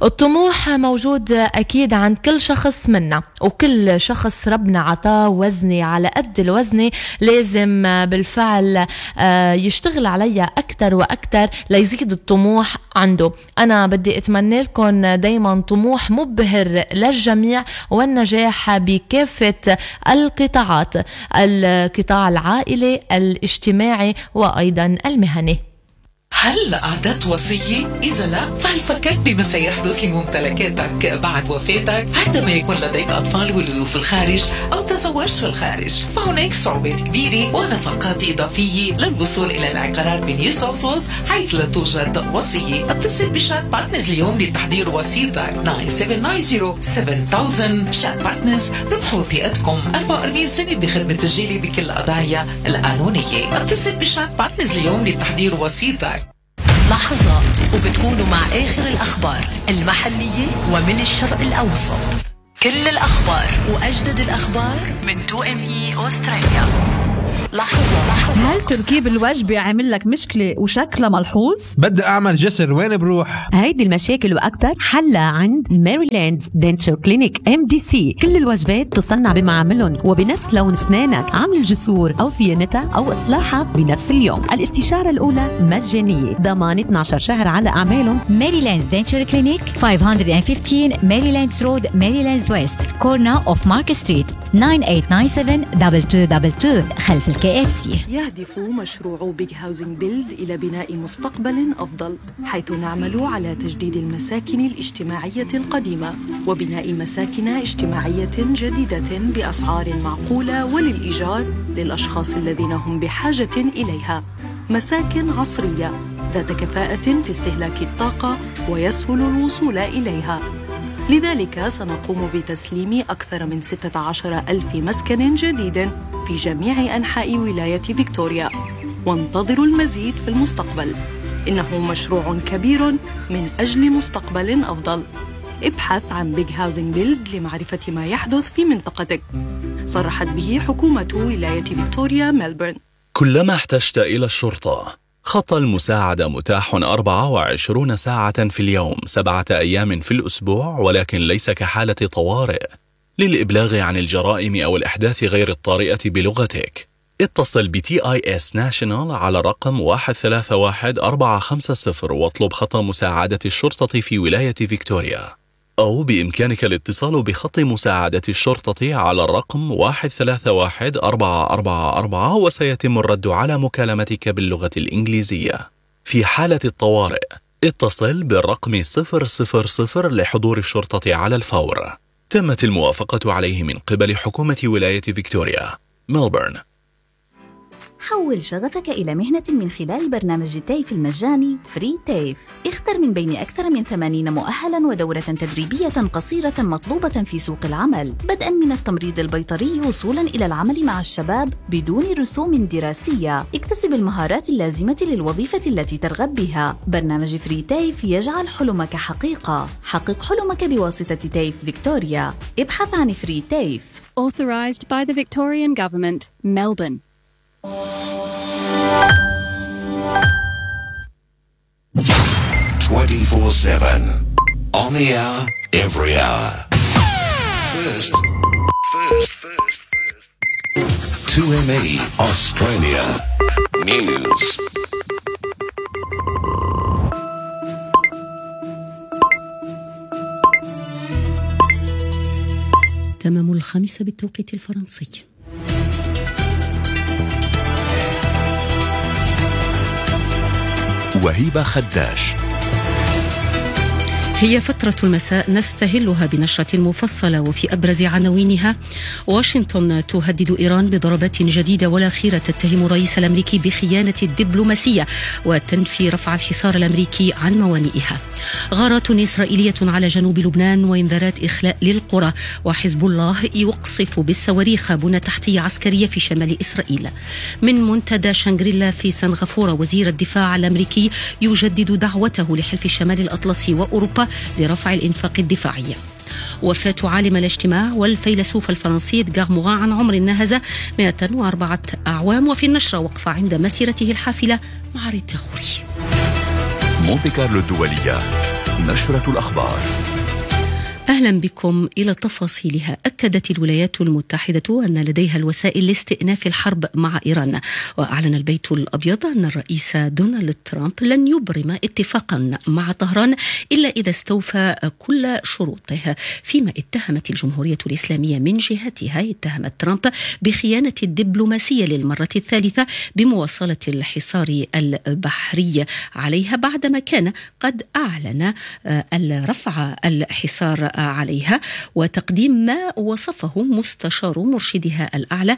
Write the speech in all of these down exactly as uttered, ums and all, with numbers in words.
الطموح موجود أكيد عند كل شخص منا، وكل شخص ربنا عطاه وزني على قد الوزني لازم بالفعل يشتغل عليها أكتر وأكتر ليزيد الطموح عنده. أنا بدي أتمنى لكم دايما طموح مبهر للجميع والنجاح بكافة القطاعات، القطاع العائلي، الاجتماعي وأيضا المهني. هل أعددت وصية؟ إذا لا، فهل فكرت بما سيحدث لممتلكاتك بعد وفاتك عندما يكون لديك أطفال ولدوا في الخارج أو تزوجت في الخارج؟ فهناك صعوبات كبيرة ونفقات إضافية للوصول إلى العقارات بنيو ساوث ويلز حيث لا توجد وصية. اتصل بشات بارتنرز اليوم لتحضير وصيتك تسعة سبعة تسعة صفر سبعة ألف. شات بارتنرز ربحوا ثقتكم أربعة وأربعين سنة بخدمة الجالية بكل القضايا القانونية. اتصل بشات بارتنرز اليوم لتحضير وصيتك. لحظات وبتكونوا مع آخر الأخبار المحلية ومن الشرق الأوسط. كل الأخبار وأجدد الأخبار من تو إم إي أستراليا. لحظة لحظة. هل تركيب الوجبة عامل لك مشكلة وشكلها ملحوظ؟ بدي أعمل جسر، وين بروح؟ هيدي المشاكل وأكتر حلها عند ميريلاند دنتشر كلينيك إم دي سي. كل الوجبات تصنع بمعاملهم وبنفس لون أسنانك. عمل الجسور أو صيانتها أو إصلاحها بنفس اليوم. الاستشارة الأولى مجانية، ضمان اثنا عشر شهر على أعمالهم. ميريلاند دنتشر كلينيك خمسمية وخمستاشر ميريلاند رود، ميريلاند ويست، كورنا أوف مارك ستريت، تسعة ثمانية تسعة سبعة اثنين اثنين اثنين خلف الكي اف سي. يهدف مشروع بيج هاوزنج بيلد إلى بناء مستقبل أفضل، حيث نعمل على تجديد المساكن الاجتماعية القديمة وبناء مساكن اجتماعية جديدة بأسعار معقولة وللإيجار للأشخاص الذين هم بحاجة إليها. مساكن عصرية ذات كفاءة في استهلاك الطاقة ويسهل الوصول إليها. لذلك سنقوم بتسليم أكثر من ستة عشر ألف مسكن جديد في جميع أنحاء ولاية فيكتوريا، وانتظروا المزيد في المستقبل. إنه مشروع كبير من أجل مستقبل أفضل. ابحث عن بيج هاوزنج بيلد لمعرفة ما يحدث في منطقتك. صرحت به حكومة ولاية فيكتوريا ملبورن. كلما احتجت إلى الشرطة، خط المساعدة متاح أربعة وعشرين ساعة في اليوم، سبعة أيام في الأسبوع، ولكن ليس كحالة طوارئ. للإبلاغ عن الجرائم أو الأحداث غير الطارئة بلغتك، اتصل ب تي آي إس National على رقم واحد ثلاثة واحد أربعة خمسة صفر واطلب خط مساعدة الشرطة في ولاية فيكتوريا. أو بإمكانك الاتصال بخط مساعدة الشرطة على الرقم واحد ثلاثة واحد أربعة أربعة أربعة وسيتم الرد على مكالمتك باللغة الإنجليزية. في حالة الطوارئ اتصل بالرقم صفر صفر صفر لحضور الشرطة على الفور. تمت الموافقة عليه من قبل حكومة ولاية فيكتوريا ملبورن. حول شغفك إلى مهنة من خلال برنامج تيف المجاني فري تيف. اختر من بين أكثر من ثمانين مؤهلاً ودورة تدريبية قصيرة مطلوبة في سوق العمل، بدءاً من التمريض البيطري وصولاً إلى العمل مع الشباب بدون رسوم دراسية. اكتسب المهارات اللازمة للوظيفة التي ترغب بها. برنامج فري تيف يجعل حلمك حقيقة. حقق حلمك بواسطة تيف فيكتوريا. ابحث عن فري تيف. Authorized by the Victorian Government, Melbourne. twenty-four seven on the hour, every hour. First, first, first, first. two M E Australia News. تمام الخامسة بالتوقيت الفرنسي. وهيبة خداش. هي فترة المساء نستهلها بنشرة مفصلة، وفي أبرز عناوينها: واشنطن تهدد إيران بضربات جديدة ولا خيرة، تتهم الرئيس الأمريكي بخيانة الدبلوماسية وتنفي رفع الحصار الأمريكي عن موانئها. غارات إسرائيلية على جنوب لبنان وإنذارات إخلاء للقرى، وحزب الله يقصف بالصواريخ بنى تحتية عسكرية في شمال إسرائيل. من منتدى شانغريلا في سنغافورة، وزير الدفاع الأمريكي يجدد دعوته لحلف الشمال الأطلسي وأوروبا لرفع الإنفاق الدفاعي. وفاة عالم الاجتماع والفيلسوف الفرنسي إدغار موغان عن عمر ناهز مئة وأربعة أعوام. وفي النشرة وقفة عند مسيرته الحافلة مع ريتا خوري. مونتي كارلو الدولية نشرة الأخبار. أهلا بكم إلى تفاصيلها. أكدت الولايات المتحدة أن لديها الوسائل لاستئناف الحرب مع إيران، وأعلن البيت الأبيض أن الرئيس دونالد ترامب لن يبرم اتفاقا مع طهران إلا إذا استوفى كل شروطه. فيما اتهمت الجمهورية الإسلامية من جهتها اتهمت ترامب بخيانة الدبلوماسية للمرة الثالثة بمواصلة الحصار البحري عليها بعدما كان قد أعلن الرفع الحصار عليها وتقديم ما وصفه مستشار مرشدها الأعلى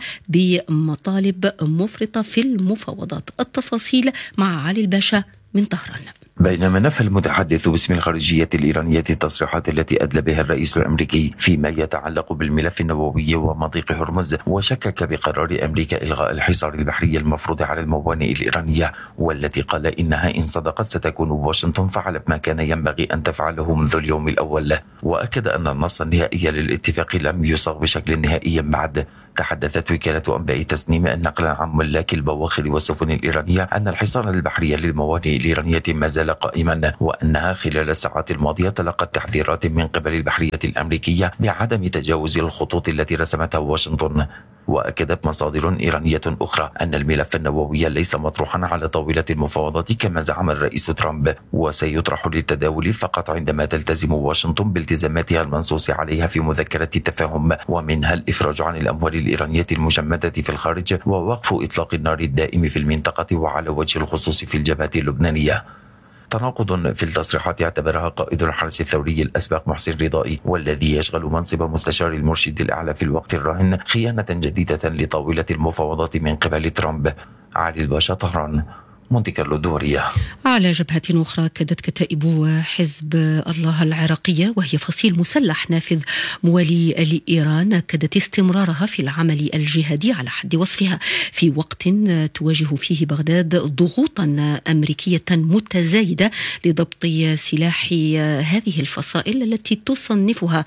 بمطالب مفرطة في المفاوضات. التفاصيل مع علي الباشا من طهران. بينما نفى المتحدث باسم الخارجية الإيرانية التصريحات التي أدلى بها الرئيس الأمريكي فيما يتعلق بالملف النووي ومضيق هرمز، وشكك بقرار أمريكا إلغاء الحصار البحري المفروض على الموانئ الإيرانية، والتي قال إنها إن صدقت ستكون واشنطن فعلت ما كان ينبغي أن تفعله منذ اليوم الأول. وأكد أن النص النهائي للاتفاق لم يصاغ بشكل نهائي بعد. تحدثت وكالة أنباء تسنيم نقلا عن ملاك البواخر والسفن الإيرانية أن الحصار البحري للموانئ الإيرانية ما زال قائما، وأنها خلال الساعات الماضية تلقت تحذيرات من قبل البحرية الأمريكية بعدم تجاوز الخطوط التي رسمتها واشنطن. وأكدت مصادر إيرانية أخرى أن الملف النووي ليس مطروحا على طاولة المفاوضات كما زعم الرئيس ترامب، وسيطرح للتداول فقط عندما تلتزم واشنطن بالتزاماتها المنصوص عليها في مذكرة التفاهم، ومنها الإفراج عن الأموال الإيرانية المجمدة في الخارج ووقف إطلاق النار الدائم في المنطقة وعلى وجه الخصوص في الجبهة اللبنانية. تناقض في التصريحات اعتبرها قائد الحرس الثوري الأسبق محسن رضائي، والذي يشغل منصب مستشار المرشد الأعلى في الوقت الراهن، خيانة جديدة لطاولة المفاوضات من قبل ترامب. علي الباشا، طهران، مونتي كارلو الدولية. على جبهة أخرى كادت كتائب حزب الله العراقية، وهي فصيل مسلح نافذ موالي لإيران، أكدت استمرارها في العمل الجهادي على حد وصفها في وقت تواجه فيه بغداد ضغوطا أمريكية متزايدة لضبط سلاح هذه الفصائل التي تصنفها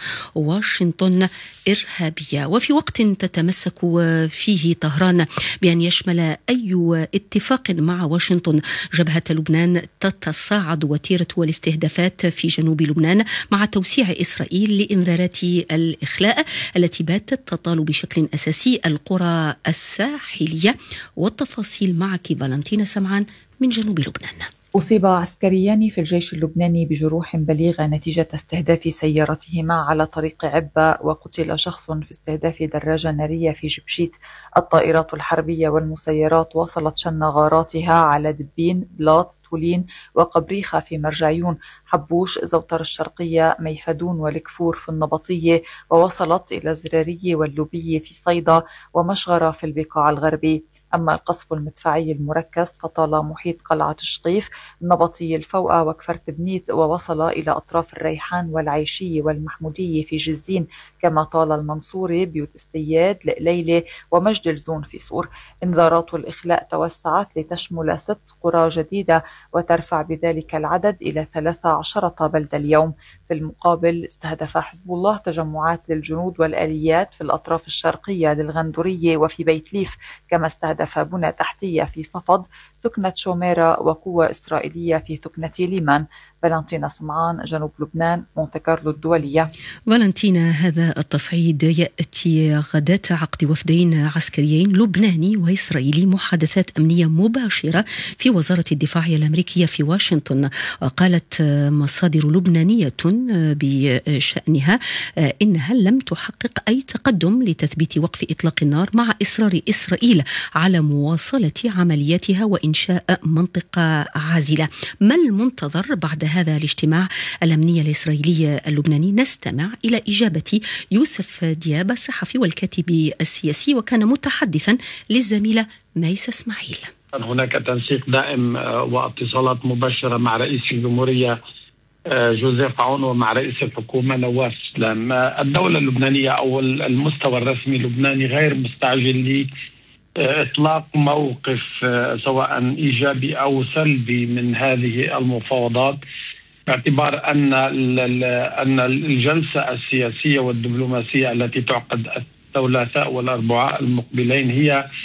واشنطن إرهابية، وفي وقت تتمسك فيه طهران بأن يشمل أي اتفاق مع واشنطن جبهة لبنان تتصاعد وتيرة والاستهدافات في جنوب لبنان مع توسيع إسرائيل لإنذارات الإخلاء التي باتت تطال بشكل أساسي القرى الساحلية. والتفاصيل معك فالنتينا سمعان من جنوب لبنان. أصيب عسكريان في الجيش اللبناني بجروح بليغة نتيجة استهداف سيارتهما على طريق عبة، وقتل شخص في استهداف دراجة نارية في جبشيت. الطائرات الحربية والمسيرات واصلت شن غاراتها على دبين، بلاط، تولين وقبريخة في مرجعيون، حبوش، زوتر الشرقية، ميفدون والكفور في النبطية، ووصلت إلى زرارية واللوبية في صيدا ومشغرة في البقاع الغربي. أما القصف المدفعي المركز فطال محيط قلعة شطيف، النبطية الفوقة وكفرت بنيت، ووصل إلى أطراف الريحان والعيشية والمحمودية في جزين، كما طال المنصوري، بيوت السياد، لقليلة ومجد الزون في صور. انذارات الإخلاء توسعت لتشمل ست قرى جديدة وترفع بذلك العدد إلى ثلاثة عشر بلدة اليوم. في المقابل استهدف حزب الله تجمعات للجنود والآليات في الأطراف الشرقية للغندورية وفي بيت ليف، كما استهدف بنى تحتية في صفد، ثكنة شوميرا وقوة إسرائيلية في ثكنة ليمان. فالنتينا سمعان، جنوب لبنان، مونتي كارلو الدولية. فالنتينا، هذا التصعيد يأتي غداة عقد وفدين عسكريين لبناني وإسرائيلي محادثات أمنية مباشرة في وزارة الدفاع الأمريكية في واشنطن. قالت مصادر لبنانية بشأنها إنها لم تحقق أي تقدم لتثبيت وقف إطلاق النار مع إصرار إسرائيل على مواصلة عملياتها وإنشاء منطقة عازلة. ما المنتظر بعد هذا الاجتماع الأمني الإسرائيلي اللبناني؟ نستمع إلى إجابة يوسف دياب الصحفي والكاتب السياسي، وكان متحدثا للزميلة ميسة اسماعيل. هناك تنسيق دائم واتصالات مباشرة مع رئيس الجمهورية جوزيف عون ومع رئيس الحكومة نواف سلام. الدولة اللبنانية أو المستوى الرسمي اللبناني غير مستعجل لإطلاق موقف سواء إيجابي أو سلبي من هذه المفاوضات، باعتبار أن أن الجلسة السياسية والدبلوماسية التي تعقد الثلاثاء والأربعاء المقبلين هي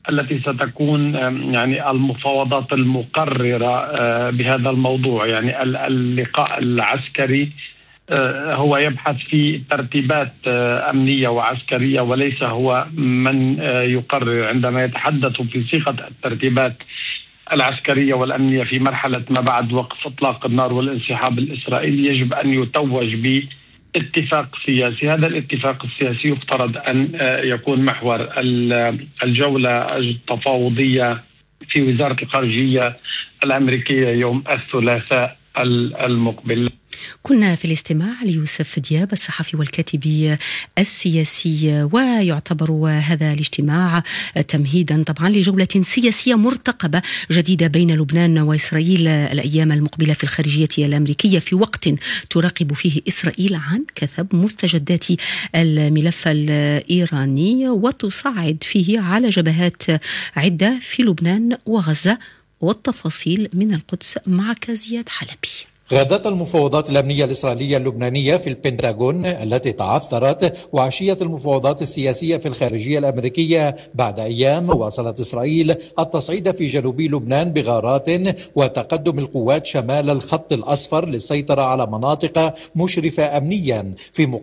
التي ستكون يعني المفاوضات المقررة بهذا الموضوع. يعني اللقاء العسكري هو يبحث في ترتيبات أمنية وعسكرية، وليس هو من يقرر. عندما يتحدث في صيغة الترتيبات العسكرية والأمنية في مرحلة ما بعد وقف إطلاق النار والانسحاب الإسرائيلي، يجب أن يتوج باتفاق سياسي. هذا الاتفاق السياسي يفترض أن يكون محور الجولة التفاوضية في وزارة الخارجية الأمريكية يوم الثلاثاء المقبل. كنا في الاستماع ليوسف دياب الصحفي والكاتب السياسي، ويعتبر هذا الاجتماع تمهيدا طبعا لجولة سياسية مرتقبة جديدة بين لبنان وإسرائيل الأيام المقبلة في الخارجية الأمريكية، في وقت تراقب فيه إسرائيل عن كثب مستجدات الملف الإيراني وتصعد فيه على جبهات عدة في لبنان وغزة. والتفاصيل من القدس مع كازيات حلبي. غادت المفاوضات الأمنية الإسرائيلية اللبنانية في البنتاغون التي تعثرت وعشية المفاوضات السياسية في الخارجية الأمريكية بعد أيام واصلت إسرائيل التصعيد في جنوب لبنان بغارات وتقدم القوات شمال الخط الأصفر للسيطرة على مناطق مشرفة أمنيا، في مقابل